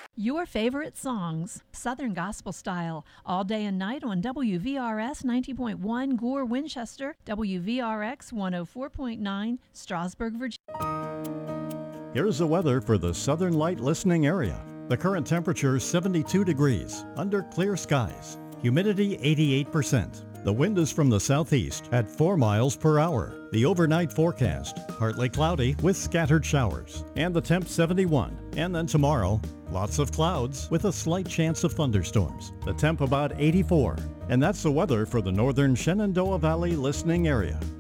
Your favorite songs, Southern Gospel Style, all day and night on WVRS 90.1 Gore, Winchester, WVRX 104.9 Strasburg, Virginia. Here's the weather for the Southern Light listening area. The current temperature is 72 degrees under clear skies. Humidity 88%. The wind is from the southeast at 4 miles per hour. The overnight forecast, partly cloudy with scattered showers. And the temp 71. And then tomorrow, lots of clouds with a slight chance of thunderstorms. The temp about 84. And that's the weather for the northern Shenandoah Valley listening area.